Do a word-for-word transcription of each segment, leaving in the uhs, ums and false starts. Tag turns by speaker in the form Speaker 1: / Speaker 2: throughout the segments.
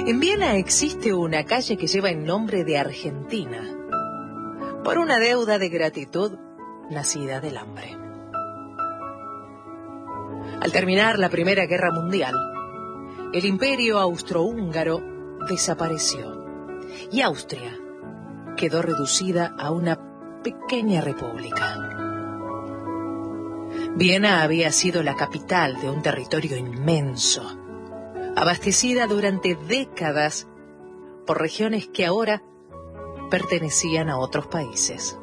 Speaker 1: En Viena existe una calle que lleva el nombre de Argentina, por una deuda de gratitud nacida del hambre. Al terminar la Primera Guerra Mundial, el Imperio Austrohúngaro desapareció y Austria quedó reducida a una pequeña república. Viena había sido la capital de un territorio inmenso, abastecida durante décadas por regiones que ahora pertenecían a otros países.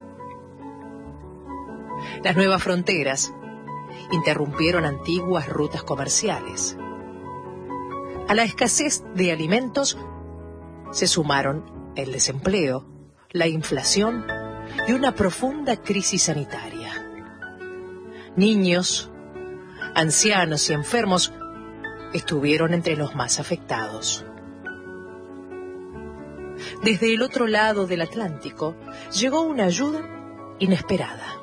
Speaker 1: Las nuevas fronteras interrumpieron antiguas rutas comerciales. A la escasez de alimentos se sumaron el desempleo, la inflación y una profunda crisis sanitaria. Niños, ancianos y enfermos estuvieron entre los más afectados. Desde el otro lado del Atlántico llegó una ayuda inesperada.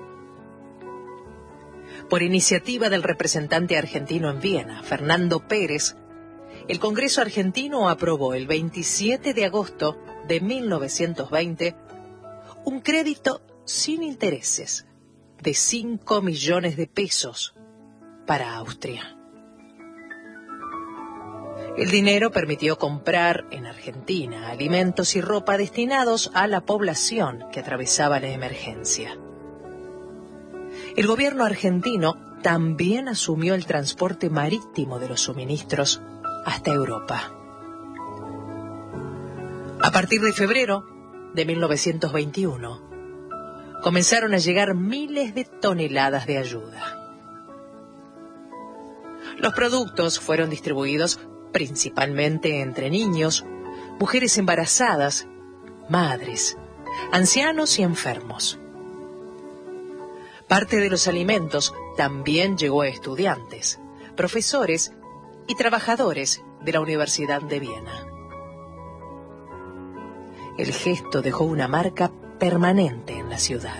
Speaker 1: Por iniciativa del representante argentino en Viena, Fernando Pérez, el Congreso argentino aprobó el veintisiete de agosto de mil novecientos veinte un crédito sin intereses de cinco millones de pesos para Austria. El dinero permitió comprar en Argentina alimentos y ropa destinados a la población que atravesaba la emergencia. El gobierno argentino también asumió el transporte marítimo de los suministros hasta Europa. A partir de febrero de mil novecientos veintiuno, comenzaron a llegar miles de toneladas de ayuda. Los productos fueron distribuidos principalmente entre niños, mujeres embarazadas, madres, ancianos y enfermos. Parte de los alimentos también llegó a estudiantes, profesores y trabajadores de la Universidad de Viena. El gesto dejó una marca permanente en la ciudad.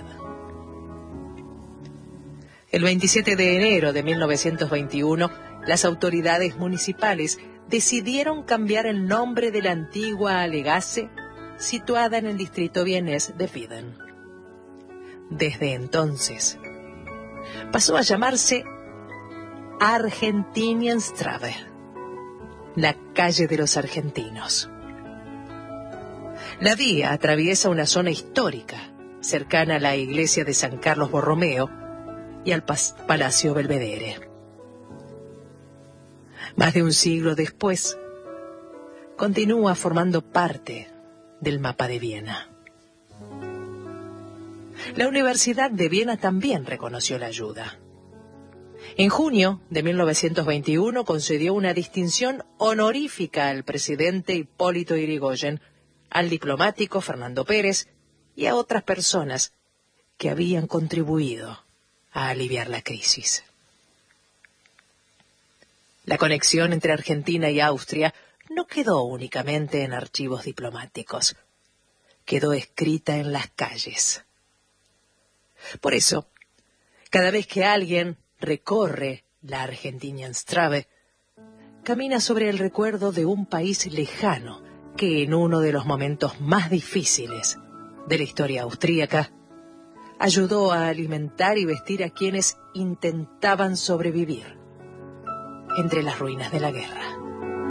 Speaker 1: El veintisiete de enero de mil novecientos veintiuno, las autoridades municipales decidieron cambiar el nombre de la antigua Allegasse, situada en el distrito vienés de Wieden. Desde entonces, pasó a llamarse Argentinienstraße, la calle de los argentinos. La vía atraviesa una zona histórica, cercana a la iglesia de San Carlos Borromeo y al Palacio Belvedere. Más de un siglo después, continúa formando parte del mapa de Viena. La Universidad de Viena también reconoció la ayuda. En junio de mil novecientos veintiuno concedió una distinción honorífica al presidente Hipólito Yrigoyen, al diplomático Fernando Pérez y a otras personas que habían contribuido a aliviar la crisis. La conexión entre Argentina y Austria no quedó únicamente en archivos diplomáticos, quedó escrita en las calles. Por eso, cada vez que alguien recorre la Argentinienstraße, camina sobre el recuerdo de un país lejano que en uno de los momentos más difíciles de la historia austríaca ayudó a alimentar y vestir a quienes intentaban sobrevivir entre las ruinas de la guerra.